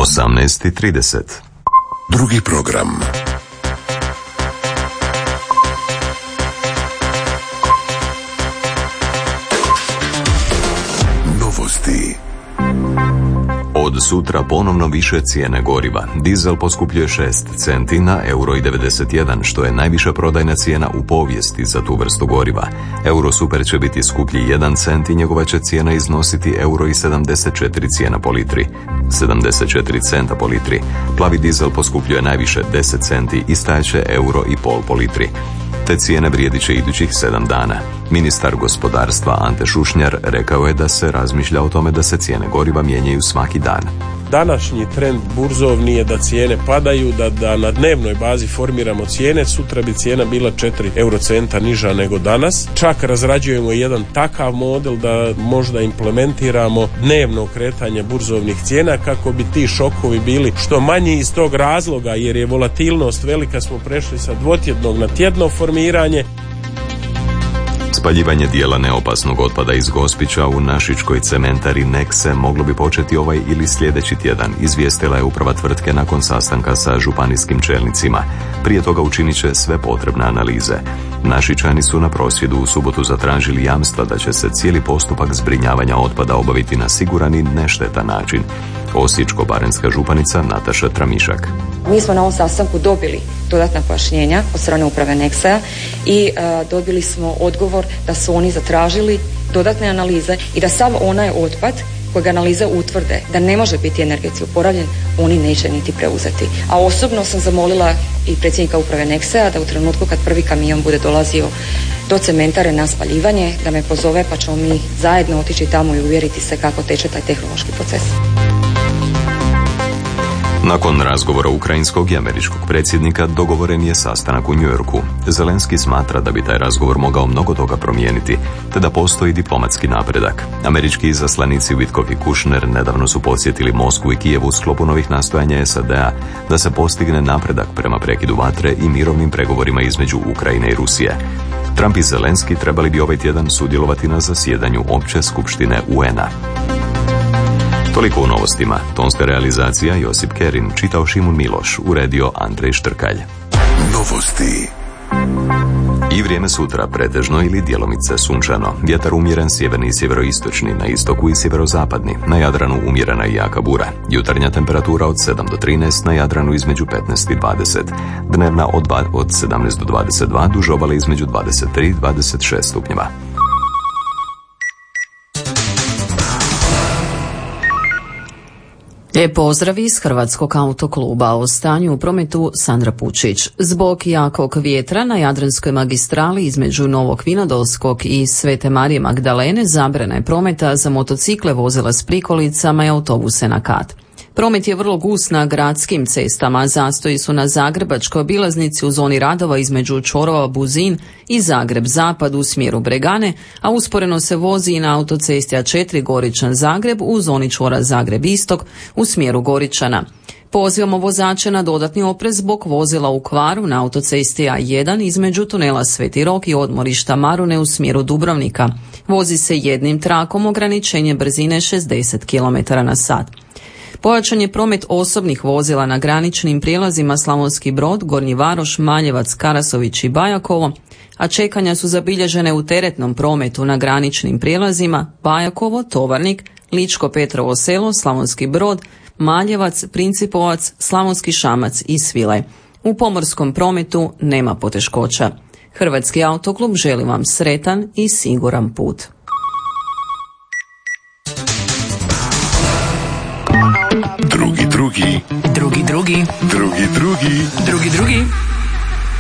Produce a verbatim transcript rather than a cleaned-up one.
osamnaest i trideset. Drugi program. Novosti. Od sutra ponovno više cijene goriva. Dizel poskupljuje šest centi na euro i devedeset jedan, što je najviša prodajna cijena u povijesti za tu vrstu goriva. Euro Super će biti skuplji jedan cent i njegova će cijena iznositi euro i sedamdeset četiri cijena po litri. sedamdeset četiri centa po litri. Plavi dizel poskupljuje najviše deset centi i stajeće euro i pol po litri. Te cijene vrijedit će idućih sedam dana. Ministar gospodarstva Ante Šušnjar rekao je da se razmišlja o tome da se cijene goriva mijenjaju svaki dan. Današnji trend burzovni je da cijene padaju, da, da na dnevnoj bazi formiramo cijene. Sutra bi cijena bila četiri eurocenta niža nego danas. Čak razrađujemo jedan takav model da možda implementiramo dnevno kretanje burzovnih cijena kako bi ti šokovi bili što manji iz tog razloga, jer je volatilnost velika, smo prešli sa dvotjednog na tjedno formiranje. Spaljivanje dijela neopasnog otpada iz Gospića u našičkoj cementari Nexe moglo bi početi ovaj ili sljedeći tjedan, izvijestila je uprava tvrtke nakon sastanka sa županijskim čelnicima. Prije toga učinit će sve potrebne analize. Našičani su na prosvjedu u subotu zatražili jamstva da će se cijeli postupak zbrinjavanja otpada obaviti na siguran i neštetan način. Osječko-baranjska županica Nataša Tramišak. Mi smo na ovom sastanku dobili dodatna pojašnjenja od strane uprave Nexa i e, dobili smo odgovor da su oni zatražili dodatne analize i da sav onaj otpad kojeg analize utvrde da ne može biti energetski oporavljen, oni neće niti preuzeti. A osobno sam zamolila i predsjednika uprave Nexa da u trenutku kad prvi kamion bude dolazio do cementare na spaljivanje, da me pozove pa ćemo mi zajedno otići tamo i uvjeriti se kako teče taj tehnološki proces. Nakon razgovora ukrajinskog i američkog predsjednika dogovoren je sastanak u New Yorku. Zelenski smatra da bi taj razgovor mogao mnogo toga promijeniti, te da postoji diplomatski napredak. Američki izaslanici Witkoff i Kushner nedavno su podsjetili Moskvu i Kijevu u sklopu novih nastojanja S A D-a da se postigne napredak prema prekidu vatre i mirovnim pregovorima između Ukrajine i Rusije. Trump i Zelenski trebali bi ovaj tjedan sudjelovati na zasjedanju Opće skupštine U N-a. Toliko u novostima. Tonska realizacija Josip Kerin, čitao Šimun Miloš, uredio Andrej Štrkalj. Novosti. I vrijeme sutra pretežno ili djelomice sunčano. Vjetar umjeren sjeverni i sjeveroistočni, na istoku i sjeverozapadni. Na Jadranu umjerena i jaka bura. Jutarnja temperatura od sedam do trinaest, na Jadranu između petnaest i dvadeset. Dnevna od, od sedamnaest do dvadeset dva, duž obale između dvadeset tri i dvadeset šest stupnjeva. Lijep pozdrav iz Hrvatskog autokluba. O stanju u prometu Sandra Pučić. Zbog jakog vjetra na Jadranskoj magistrali između Novog Vinodolskog i Svete Marije Magdalene zabrana je prometa za motocikle, vozila s prikolicama i autobuse na kat. Promet je vrlo gust na gradskim cestama, zastoji su na Zagrebačkoj obilaznici u zoni radova između čvorova Buzin i Zagreb Zapad u smjeru Bregane, a usporeno se vozi i na autocesti A četiri Goričan Zagreb u zoni čvora Zagreb Istok u smjeru Goričana. Pozivamo vozače na dodatni oprez zbog vozila u kvaru na autocesti A jedan između tunela Sveti Rok i odmorišta Marune u smjeru Dubrovnika. Vozi se jednim trakom, ograničenje brzine šezdeset kilometara na sat. Pojačan je promet osobnih vozila na graničnim prijelazima Slavonski Brod, Gornji Varoš, Maljevac, Karasović i Bajakovo, a čekanja su zabilježene u teretnom prometu na graničnim prijelazima Bajakovo, Tovarnik, Ličko Petrovo Selo, Slavonski Brod, Maljevac, Principovac, Slavonski Šamac i Svilaj. U pomorskom prometu nema poteškoća. Hrvatski autoklub želi vam sretan i siguran put. Drugi, drugi. Drugi, drugi. Drugi, drugi. Drugi, drugi.